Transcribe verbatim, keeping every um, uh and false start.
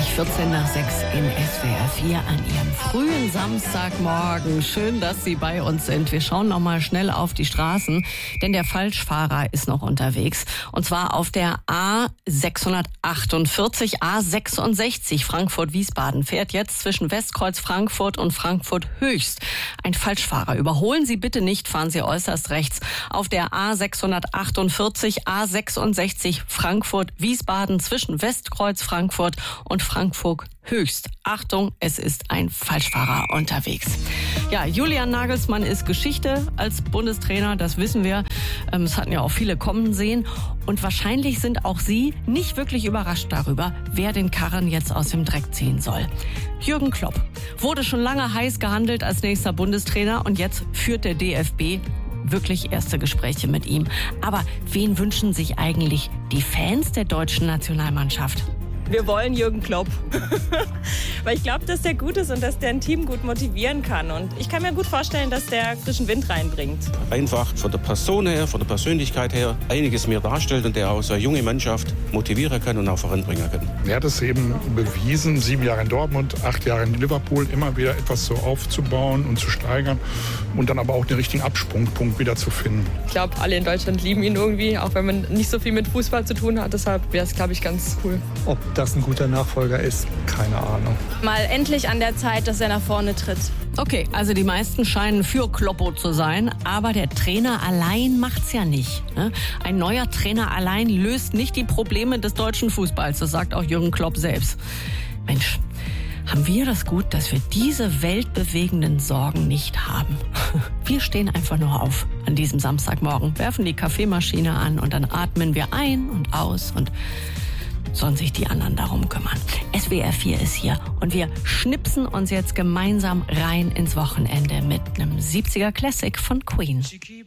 vierzehn nach sechs in S W R vier an Ihrem frühen Samstagmorgen. Schön, dass Sie bei uns sind. Wir schauen noch mal schnell auf die Straßen, denn der Falschfahrer ist noch unterwegs. Und zwar auf der A sechshundertachtundvierzig, A sechsundsechzig Frankfurt-Wiesbaden fährt jetzt zwischen Westkreuz Frankfurt und Frankfurt-Höchst ein Falschfahrer. Überholen Sie bitte nicht, fahren Sie äußerst rechts. Auf der A sechshundertachtundvierzig, A sechsundsechzig Frankfurt-Wiesbaden zwischen Westkreuz Frankfurt und Frankfurt Höchst. Achtung, es ist ein Falschfahrer unterwegs. Ja, Julian Nagelsmann ist Geschichte als Bundestrainer, das wissen wir. Es hatten ja auch viele kommen sehen. Und wahrscheinlich sind auch Sie nicht wirklich überrascht darüber, wer den Karren jetzt aus dem Dreck ziehen soll. Jürgen Klopp wurde schon lange heiß gehandelt als nächster Bundestrainer und jetzt führt der D F B wirklich erste Gespräche mit ihm. Aber wen wünschen sich eigentlich die Fans der deutschen Nationalmannschaft? Wir wollen Jürgen Klopp. Weil ich glaube, dass der gut ist und dass der ein Team gut motivieren kann. Und ich kann mir gut vorstellen, dass der frischen Wind reinbringt. Einfach von der Person her, von der Persönlichkeit her einiges mehr darstellt und der auch so eine junge Mannschaft motivieren kann und auch voranbringen kann. Er hat es eben bewiesen, sieben Jahre in Dortmund, acht Jahre in Liverpool, immer wieder etwas so aufzubauen und zu steigern und dann aber auch den richtigen Absprungpunkt wieder zu finden. Ich glaube, alle in Deutschland lieben ihn irgendwie, auch wenn man nicht so viel mit Fußball zu tun hat. Deshalb wäre es, glaube ich, ganz cool. Ob das ein guter Nachfolger ist, keine Ahnung. Mal endlich an der Zeit, dass er nach vorne tritt. Okay, also die meisten scheinen für Kloppo zu sein, aber der Trainer allein macht's ja nicht. Ne? Ein neuer Trainer allein löst nicht die Probleme des deutschen Fußballs, das sagt auch Jürgen Klopp selbst. Mensch, haben wir das gut, dass wir diese weltbewegenden Sorgen nicht haben. Wir stehen einfach nur auf an diesem Samstagmorgen, werfen die Kaffeemaschine an und dann atmen wir ein und aus und sollen sich die anderen darum kümmern. S W R vier ist hier und wir schnipsen uns jetzt gemeinsam rein ins Wochenende mit einem siebziger Classic von Queen.